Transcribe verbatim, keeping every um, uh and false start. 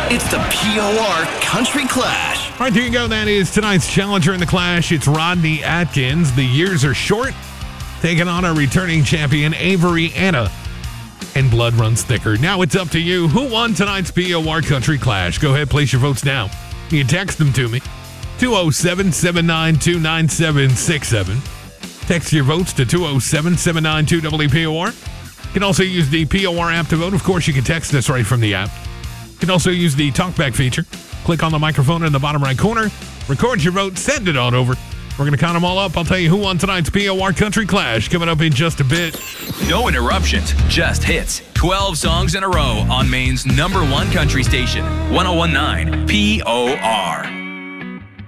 It's the P O R Country Clash. All right, there you go. That is tonight's challenger in the Clash. It's Rodney Atkins. The years are short. Taking on our returning champion, Avery Anna. And blood runs thicker. Now it's up to you. Who won tonight's P O R Country Clash? Go ahead, place your votes now. You can text them to me. two oh seven, seven nine two, nine seven six seven. Text your votes to two oh seven, seven nine two, W P O R. You can also use the P O R app to vote. Of course, you can text us right from the app. You can also use the talkback feature. Click on the microphone in the bottom right corner. Record your vote. Send it on over. We're going to count them all up. I'll tell you who won tonight's P O R Country Clash coming up in just a bit. No interruptions, just hits. twelve songs in a row on Maine's number one country station, one oh one point nine P O R.